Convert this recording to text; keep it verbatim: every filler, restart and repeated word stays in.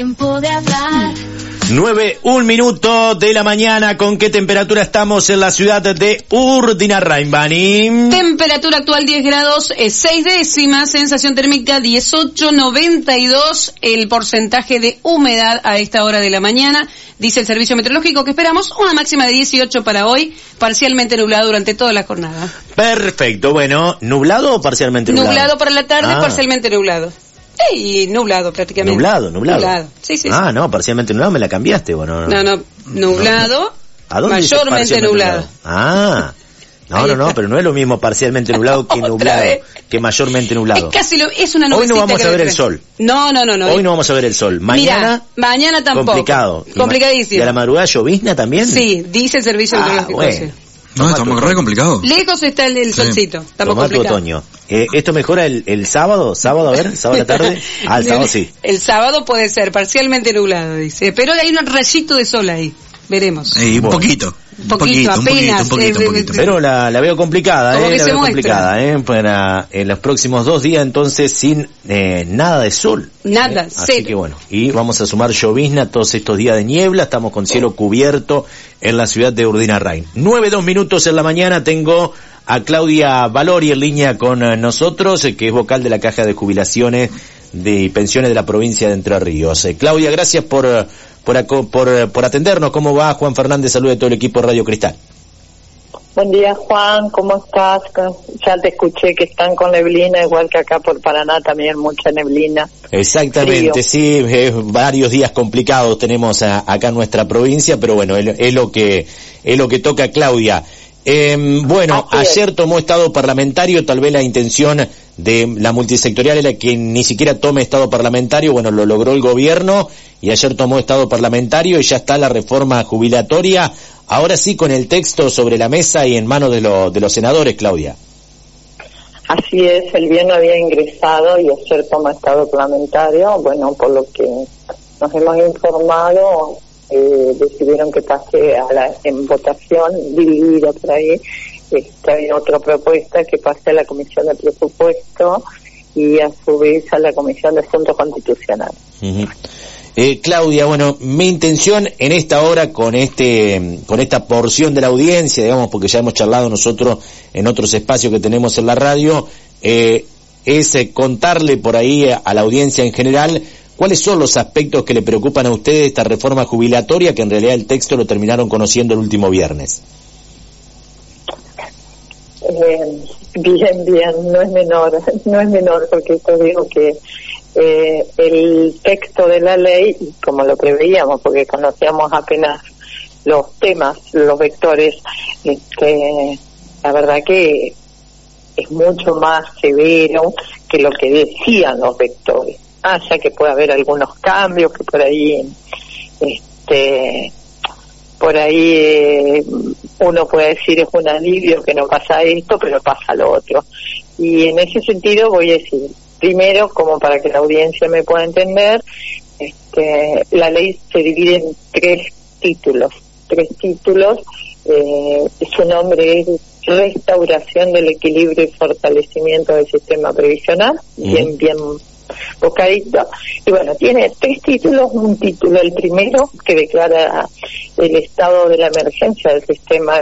Tiempo de hablar. nueve, un minuto de la mañana. ¿Con qué temperatura estamos en la ciudad de Urdinarrain, Vani? Temperatura actual diez grados, eh, seis décimas, sensación térmica dieciocho noventa y dos, el porcentaje de humedad a esta hora de la mañana, dice el servicio meteorológico que esperamos una máxima de dieciocho para hoy, parcialmente nublado durante toda la jornada. Perfecto, bueno, ¿nublado o parcialmente nublado? Nublado para la tarde, ah. parcialmente nublado. Y nublado prácticamente. Nublado, nublado. Nublado, sí, sí. Ah, sí. no, parcialmente nublado me la cambiaste, bueno. No, no, nublado, ¿A dónde mayormente nublado. nublado? Ah, no, no, no, pero no es lo mismo parcialmente nublado que nublado, que mayormente nublado. Es casi lo, es una Hoy no vamos que a ver creen. el sol. No, no, no, no. Hoy no vamos a ver el sol. Mañana, Mirá, mañana tampoco. complicado. Complicadísimo. ¿Y a la madrugada llovizna también? Sí, dice el servicio ah, meteorológico. Bueno. Sí. No, estamos re complicados. Lejos está el, el sí. solcito. Estamos Tomá tu complicados. otoño. Eh, ¿Esto mejora el, el sábado? ¿Sábado, a ver? ¿Sábado a la tarde? Ah, el sábado sí. El sábado puede ser parcialmente nublado, dice. Pero hay un rayito de sol ahí. Veremos. Eh, un Bueno. poquito. Un poquito, un apenas. poquito, un poquito, un poquito. Pero la, la veo complicada, Como eh, que la se veo muestra. complicada, eh, para en los próximos dos días entonces sin eh, nada de sol. Nada, eh. Así cero. que bueno, y vamos a sumar llovizna todos estos días de niebla, estamos con cielo cubierto en la ciudad de Urdinarrain. Nueve, dos minutos en la mañana, tengo a Claudia Valori en línea con eh, nosotros, eh, que es vocal de la Caja de Jubilaciones de Pensiones de la provincia de Entre Ríos. Eh, Claudia, gracias por, eh, por, por, por atendernos. ¿Cómo va? Juan Fernández, saluda a todo el equipo de Radio Cristal. Buen día, Juan, ¿cómo estás? Ya te escuché que están con neblina, igual que acá por Paraná también mucha neblina. Exactamente, Frío. sí, eh, varios días complicados tenemos a, acá en nuestra provincia, pero bueno, es, es lo que es lo que toca, Claudia. Eh, bueno, Así ayer es. tomó estado parlamentario, tal vez la intención de la multisectorial era que ni siquiera tome estado parlamentario, bueno, lo logró el gobierno y ayer tomó estado parlamentario y ya está la reforma jubilatoria, ahora sí con el texto sobre la mesa y en manos de, lo, de los senadores, Claudia. Así es, el bien había ingresado y ayer toma estado parlamentario, bueno, por lo que nos hemos informado, eh, decidieron que pase a la, en votación, dividido por ahí, este, hay otra propuesta que pase a la Comisión de Presupuesto y a su vez a la Comisión de Asuntos Constitucionales. Uh-huh. Eh, Claudia, bueno, mi intención en esta hora con este, con esta porción de la audiencia, digamos, porque ya hemos charlado nosotros en otros espacios que tenemos en la radio, eh, es eh, contarle por ahí a, a la audiencia en general cuáles son los aspectos que le preocupan a ustedes de esta reforma jubilatoria, que en realidad el texto lo terminaron conociendo el último viernes. Eh, bien, bien, no es menor, no es menor, porque te digo que eh, el texto de la ley, como lo preveíamos, porque conocíamos apenas los temas, los vectores, este, la verdad que es mucho más severo que lo que decían los vectores. Ah, ya que puede haber algunos cambios, que por ahí, este, por ahí eh, uno puede decir es un alivio que no pasa esto, pero pasa lo otro. Y en ese sentido voy a decir, primero, como para que la audiencia me pueda entender, este, la ley se divide en tres títulos. Tres títulos, eh, su nombre es Restauración del Equilibrio y Fortalecimiento del Sistema Previsional, mm. bien, bien bocadito. Y bueno, tiene tres títulos, un título, el primero, que declara el estado de la emergencia del sistema